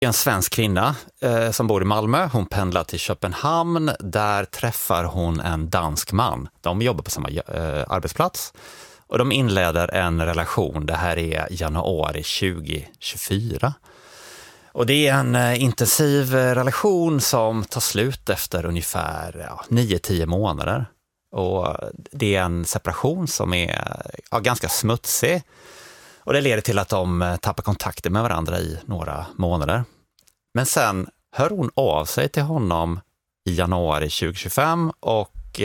En svensk kvinna som bor i Malmö, hon pendlar till Köpenhamn. Där träffar hon en dansk man. De jobbar på samma arbetsplats och de inleder en relation. Det här är januari 2024. Och det är en intensiv relation som tar slut efter ungefär 9-10 månader. Och det är en separation som är ganska smutsig. Och det leder till att de tappar kontakten med varandra i några månader. Men sen hör hon av sig till honom i januari 2025 och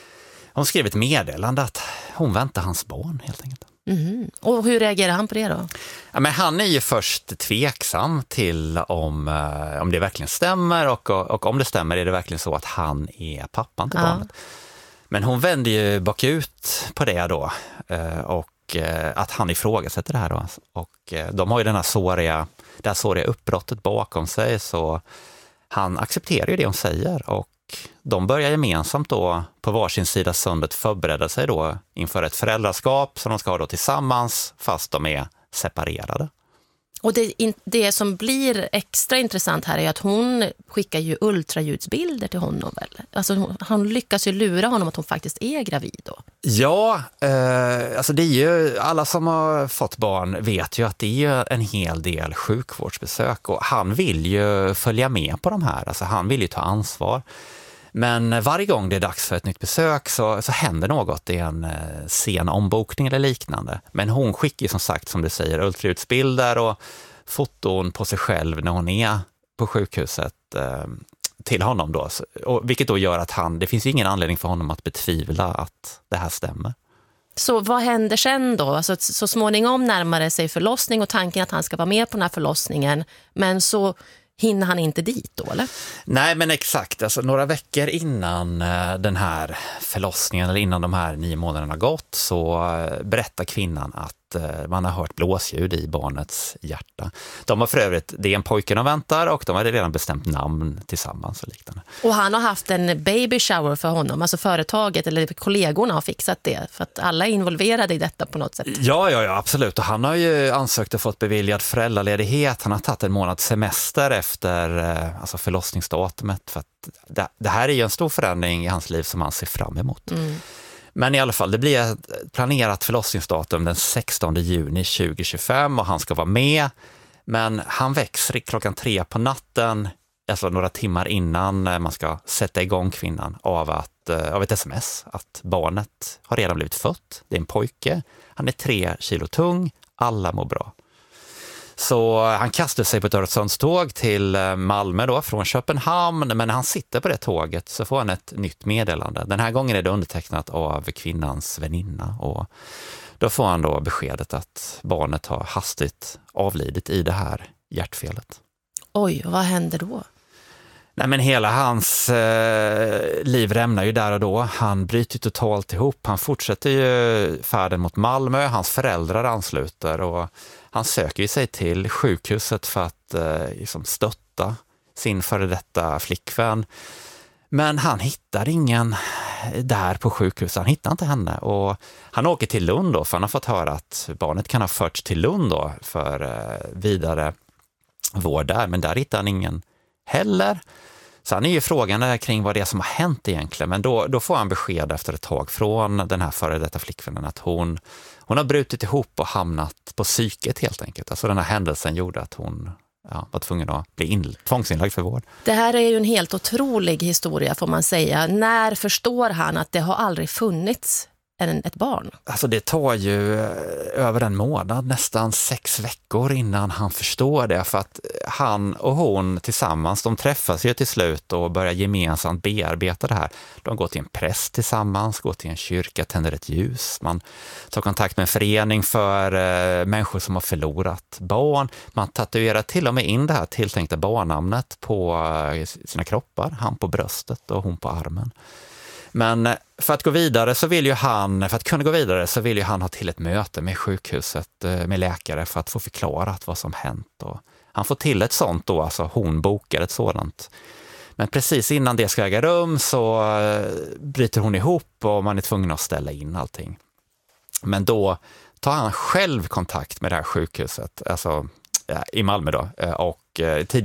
hon skriver ett meddelande att hon väntar hans barn helt enkelt. Mm. Och hur reagerar han på det då? Ja, men han är ju först tveksam till om det verkligen stämmer och om det stämmer är det verkligen så att han är pappan till barnet. Men hon vänder ju bakut på det då och att han ifrågasätter det här då. Och de har ju det här såriga uppbrottet bakom sig, så han accepterar ju det hon säger och de börjar gemensamt då på varsin sida sundet förbereda sig då inför ett föräldraskap som de ska ha då tillsammans fast de är separerade. Och det som blir extra intressant här är att hon skickar ju ultraljudsbilder till honom väl? Alltså han lyckas ju lura honom att hon faktiskt är gravid då. Ja, alltså det är ju, alla som har fått barn vet ju att det är ju en hel del sjukvårdsbesök och han vill ju följa med på de här, alltså han vill ju ta ansvar. Men varje gång det är dags för ett nytt besök så händer något, det är en sen ombokning eller liknande. Men hon skickar ju som sagt, som du säger, ultraljudsbilder och foton på sig själv när hon är på sjukhuset till honom då. Vilket då gör att det finns ingen anledning för honom att betvivla att det här stämmer. Så vad händer sen då? Alltså, så småningom närmar sig förlossning och tanken att han ska vara med på den här förlossningen, men så hinner han inte dit då, eller? Nej, men exakt. Alltså, några veckor innan den här förlossningen eller innan de här 9 månaderna gått så berättar kvinnan att man har hört blåsljud i barnets hjärta. De har för övrigt, det är en pojke de väntar och de har redan bestämt namn tillsammans och liknande. Och han har haft en baby shower för honom, alltså företaget eller kollegorna har fixat det för att alla är involverade i detta på något sätt. Ja, absolut. Och han har ju ansökt och fått beviljad föräldraledighet. Han har tagit en månads semester efter förlossningsdatumet för att det här är ju en stor förändring i hans liv som han ser fram emot. Mm. Men i alla fall, det blir ett planerat förlossningsdatum den 16 juni 2025 och han ska vara med. Men han väcks klockan 3 på natten, alltså några timmar innan man ska sätta igång kvinnan av ett sms att barnet har redan blivit fött. Det är en pojke, han är 3 kilo tung, alla mår bra. Så han kastar sig på ett Öresundståg till Malmö då, från Köpenhamn. Men när han sitter på det tåget så får han ett nytt meddelande. Den här gången är det undertecknat av kvinnans väninna. Och då får han då beskedet att barnet har hastigt avlidit i det här hjärtfelet. Oj, vad händer då? Nej, men hela hans liv rämnar ju där och då. Han bryter totalt ihop. Han fortsätter ju färden mot Malmö. Hans föräldrar ansluter och han söker ju sig till sjukhuset för att stötta sin före detta flickvän. Men han hittar ingen där på sjukhuset. Han hittar inte henne och han åker till Lund då, för han har fått höra att barnet kan ha förts till Lund då för vidare vård där. Men där hittar han ingen heller. Så han är ju frågan kring vad det är som har hänt egentligen. Men då får han besked efter ett tag från den här före detta flickvännen att hon har brutit ihop och hamnat på psyket helt enkelt. Alltså den här händelsen gjorde att hon var tvungen att bli tvångsinlagd för vård. Det här är ju en helt otrolig historia får man säga. När förstår han att det har aldrig funnits ett barn? Alltså det tar ju över en månad, nästan 6 veckor innan han förstår det. För att han och hon tillsammans, de träffas ju till slut och börjar gemensamt bearbeta det här. De går till en präst tillsammans, går till en kyrka, tänder ett ljus. Man tar kontakt med en förening för människor som har förlorat barn. Man tatuerar till och med in det här tilltänkta barnnamnet på sina kroppar. Han på bröstet och hon på armen. Men för att kunna gå vidare så vill ju han ha till ett möte med sjukhuset med läkare för att få förklarat vad som hänt. Och han får till ett sånt då, alltså hon bokar ett sådant. Men precis innan det ska äga rum så bryter hon ihop och man är tvungen att ställa in allting. Men då tar han själv kontakt med det här sjukhuset, alltså i Malmö då, och tidigare